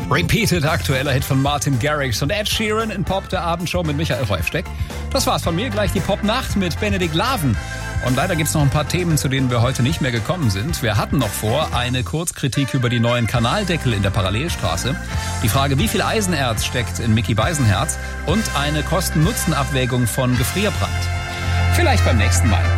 Repeated, aktueller Hit von Martin Garrix und Ed Sheeran in Pop, der Abendshow mit Michael Häufsteck. Das war's von mir, gleich die Pop-Nacht mit Benedikt Laven. Und leider gibt's noch ein paar Themen, zu denen wir heute nicht mehr gekommen sind. Wir hatten noch vor eine Kurzkritik über die neuen Kanaldeckel in der Parallelstraße, die Frage, wie viel Eisenerz steckt in Mickey Beisenherz und eine Kosten-Nutzen-Abwägung von Gefrierbrand. Vielleicht beim nächsten Mal.